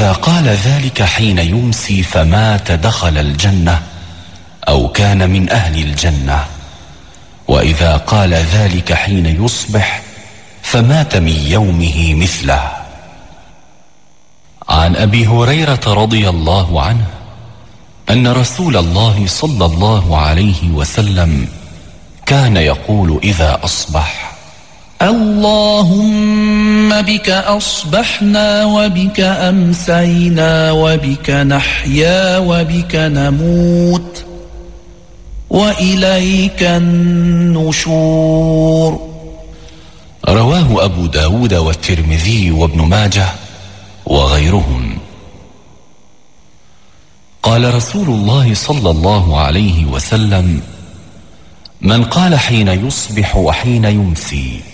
إذا قال ذلك حين يمسي فمات دخل الجنة أو كان من أهل الجنة، وإذا قال ذلك حين يصبح فمات من يومه مثله. عن أبي هريرة رضي الله عنه أن رسول الله صلى الله عليه وسلم كان يقول إذا أصبح: اللهم بك أصبحنا وبك أمسينا وبك نحيا وبك نموت وإليك النشور. رواه أبو داود والترمذي وابن ماجه وغيرهم. قال رسول الله صلى الله عليه وسلم: من قال حين يصبح وحين يمسي